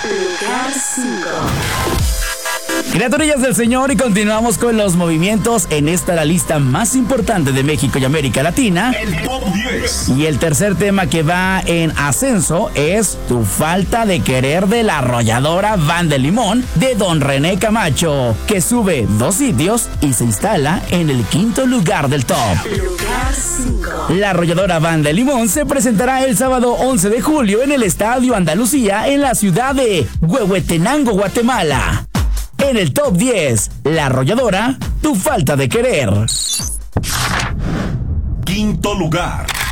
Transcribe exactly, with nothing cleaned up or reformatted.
Lugar cinco. Criaturillas del Señor, y continuamos con los movimientos en esta la lista más importante de México y América Latina. El top diez. Y el tercer tema que va en ascenso es Tu falta de querer, de la arrolladora Banda de Limón de Don René Camacho, que sube dos sitios y se instala en el quinto lugar del top. Lugar cinco. La arrolladora Banda de Limón se presentará el sábado once de julio en el Estadio Andalucía en la ciudad de Huehuetenango, Guatemala. En el top diez, La Arrolladora, Tu falta de querer. Quinto lugar.